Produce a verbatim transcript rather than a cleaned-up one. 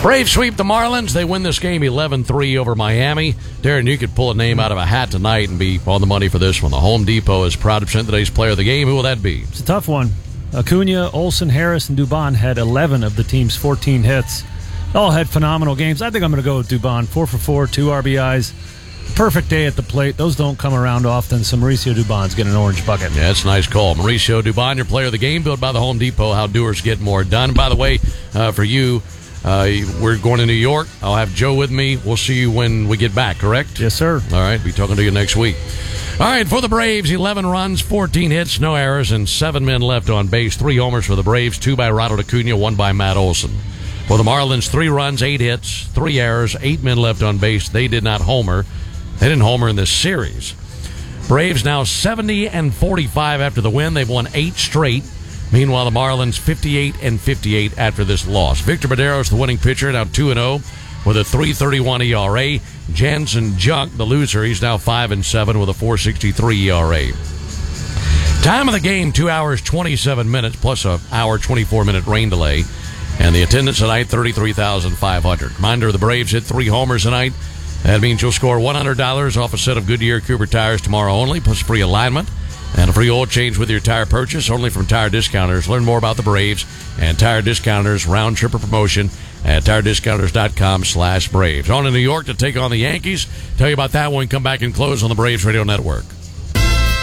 Braves sweep the Marlins. They win this game eleven three over Miami. Darren, you could pull a name out of a hat tonight and be on the money for this one. The Home Depot is proud to present today's player of the game. Who will that be? It's a tough one. Acuna, Olsen, Harris, and Dubon had eleven of the team's fourteen hits. All had phenomenal games. I think I'm going to go with Dubon. Four for four, two R B Is. Perfect day at the plate. Those don't come around often, so Mauricio Dubon's getting an orange bucket. Yeah, that's a nice call. Mauricio Dubon, your player of the game, built by the Home Depot. How doers get more done. By the way, uh, for you, uh, we're going to New York. I'll have Joe with me. We'll see you when we get back, correct? Yes, sir. All right, be talking to you next week. All right, for the Braves, eleven runs, fourteen hits, no errors, and seven men left on base. Three homers for the Braves, two by Ronald Acuna, one by Matt Olson. For the Marlins, three runs, eight hits, three errors, eight men left on base. They did not homer. They didn't homer in this series. Braves now seventy and forty-five after the win. They've won eight straight. Meanwhile, the Marlins fifty-eight and fifty-eight after this loss. Victor Medeiros, the winning pitcher, now two and oh with a three thirty-one E R A. Jansen Junk, the loser, he's now five and seven with a four sixty-three E R A. Time of the game, two hours, twenty-seven minutes, plus a hour, twenty-four minute rain delay. And the attendance tonight, thirty-three thousand five hundred. Reminder, the Braves hit three homers tonight. That means you'll score one hundred dollars off a set of Goodyear Cooper tires tomorrow only, plus free alignment and a free oil change with your tire purchase, only from Tire Discounters. Learn more about the Braves and Tire Discounters round tripper promotion at tire discounters dot com slash Braves. On to New York to take on the Yankees. Tell you about that when we come back and close on the Braves Radio Network.